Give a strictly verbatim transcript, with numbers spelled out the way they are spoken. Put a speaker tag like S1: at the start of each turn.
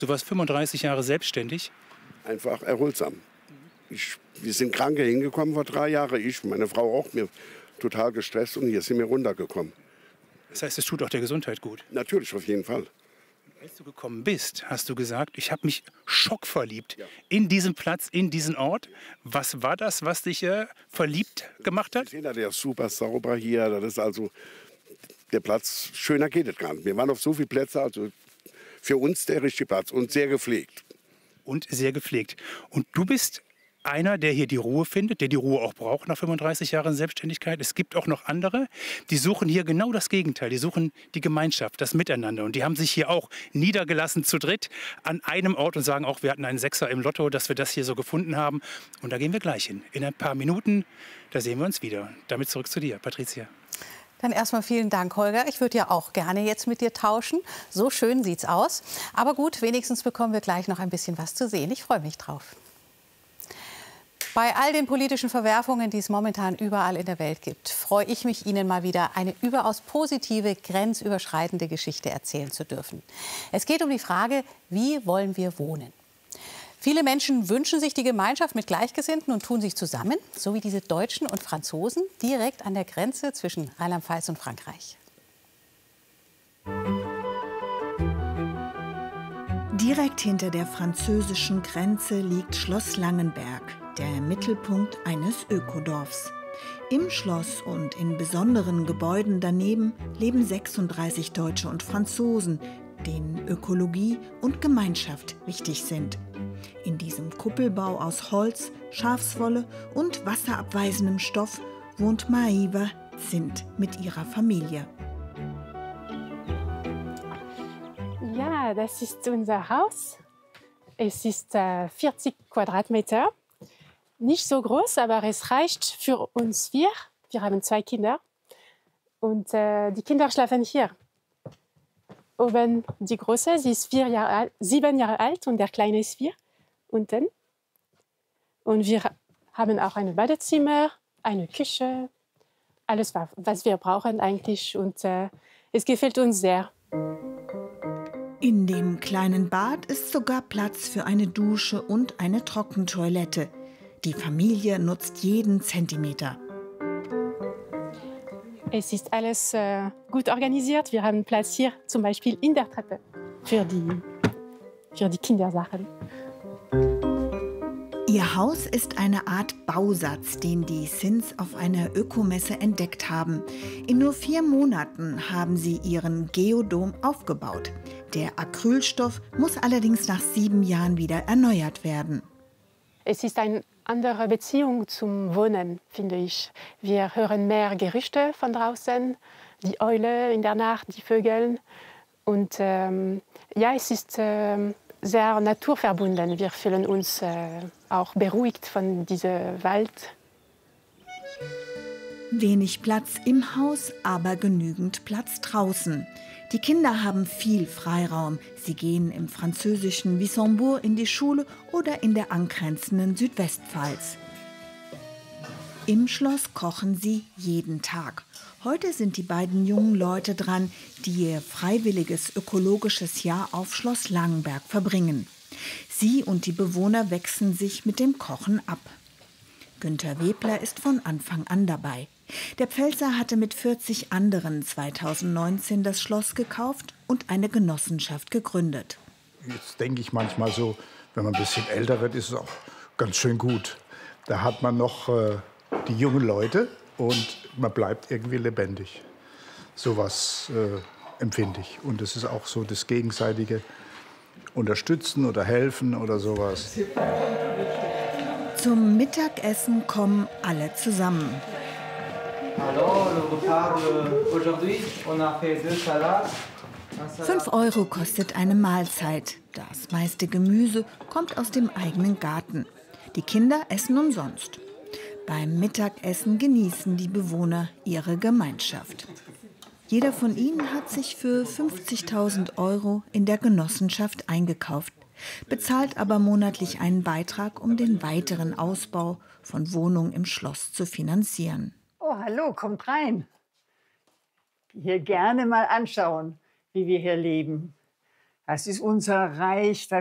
S1: Du warst fünfunddreißig Jahre selbstständig.
S2: Einfach erholsam. Ich, wir sind kranke hingekommen vor drei Jahren. Ich, meine Frau auch, mir total gestresst und hier sind wir runtergekommen.
S1: Das heißt, es tut auch der Gesundheit gut.
S2: Natürlich, auf jeden Fall.
S1: Als du gekommen bist, hast du gesagt, ich habe mich schockverliebt
S2: Ja.
S1: in diesen Platz, in diesen Ort. Was war das, was dich äh, verliebt gemacht hat?
S2: Der ist super sauber hier. Das ist also der Platz, schöner geht es gar nicht. Wir waren auf so viele Plätze, also für uns der richtige Platz und sehr gepflegt.
S1: Und sehr gepflegt. Und du bist einer, der hier die Ruhe findet, der die Ruhe auch braucht nach fünfunddreißig Jahren Selbstständigkeit. Es gibt auch noch andere, die suchen hier genau das Gegenteil. Die suchen die Gemeinschaft, das Miteinander. Und die haben sich hier auch niedergelassen zu dritt an einem Ort und sagen auch, wir hatten einen Sechser im Lotto, dass wir das hier so gefunden haben. Und da gehen wir gleich hin. In ein paar Minuten, da sehen wir uns wieder. Damit zurück zu dir, Patricia.
S3: Dann erstmal vielen Dank, Holger. Ich würde ja auch gerne jetzt mit dir tauschen. So schön sieht's aus. Aber gut, wenigstens bekommen wir gleich noch ein bisschen was zu sehen. Ich freue mich drauf. Bei all den politischen Verwerfungen, die es momentan überall in der Welt gibt, freue ich mich, Ihnen mal wieder eine überaus positive, grenzüberschreitende Geschichte erzählen zu dürfen. Es geht um die Frage, wie wollen wir wohnen? Viele Menschen wünschen sich die Gemeinschaft mit Gleichgesinnten und tun sich zusammen, so wie diese Deutschen und Franzosen direkt an der Grenze zwischen Rheinland-Pfalz und Frankreich.
S4: Direkt hinter der französischen Grenze liegt Schloss Langenberg, der Mittelpunkt eines Ökodorfs. Im Schloss und in besonderen Gebäuden daneben leben sechsunddreißig Deutsche und Franzosen, denen Ökologie und Gemeinschaft wichtig sind. In diesem Kuppelbau aus Holz, Schafswolle und wasserabweisendem Stoff wohnt Maïva Zint mit ihrer Familie.
S5: Ja, das ist unser Haus. Es ist äh, vierzig Quadratmeter. Nicht so groß, aber es reicht für uns vier. Wir haben zwei Kinder. Und äh, die Kinder schlafen hier. Oben die Große, sie ist vier Jahre alt, sieben Jahre alt und der Kleine ist vier. Unten. Und wir haben auch ein Badezimmer, eine Küche. Alles, was wir brauchen eigentlich. Und äh, es gefällt uns sehr.
S4: In dem kleinen Bad ist sogar Platz für eine Dusche und eine Trockentoilette. Die Familie nutzt jeden Zentimeter.
S5: Es ist alles äh, gut organisiert. Wir haben Platz hier, zum Beispiel in der Treppe, für die, für die Kindersachen.
S4: Ihr Haus ist eine Art Bausatz, den die Sins auf einer Ökomesse entdeckt haben. In nur vier Monaten haben sie ihren Geodom aufgebaut. Der Acrylstoff muss allerdings nach sieben Jahren wieder erneuert werden.
S5: Es ist eine andere Beziehung zum Wohnen, finde ich. Wir hören mehr Gerüchte von draußen, die Eule in der Nacht, die Vögel. Und ähm, ja, es ist äh, sehr naturverbunden. Wir fühlen uns äh, auch beruhigt von diesem Wald.
S4: Wenig Platz im Haus, aber genügend Platz draußen. Die Kinder haben viel Freiraum. Sie gehen im französischen Wissembourg in die Schule oder in der angrenzenden Südwestpfalz. Im Schloss kochen sie jeden Tag. Heute sind die beiden jungen Leute dran, die ihr freiwilliges ökologisches Jahr auf Schloss Langenberg verbringen. Sie und die Bewohner wechseln sich mit dem Kochen ab. Günter Webler ist von Anfang an dabei. Der Pfälzer hatte mit vierzig anderen zweitausendneunzehn das Schloss gekauft und eine Genossenschaft gegründet.
S6: Jetzt denke ich manchmal so, wenn man ein bisschen älter wird, ist es auch ganz schön gut. Da hat man noch äh, die jungen Leute und man bleibt irgendwie lebendig. So was äh, empfinde ich. Und es ist auch so das gegenseitige Unterstützen oder Helfen oder sowas.
S4: Zum Mittagessen kommen alle zusammen. Fünf Euro kostet eine Mahlzeit. Das meiste Gemüse kommt aus dem eigenen Garten. Die Kinder essen umsonst. Beim Mittagessen genießen die Bewohner ihre Gemeinschaft. Jeder von ihnen hat sich für fünfzigtausend Euro in der Genossenschaft eingekauft, bezahlt aber monatlich einen Beitrag, um den weiteren Ausbau von Wohnungen im Schloss zu finanzieren.
S7: Oh, hallo, kommt rein. Hier gerne mal anschauen, wie wir hier leben. Das ist unser Reich.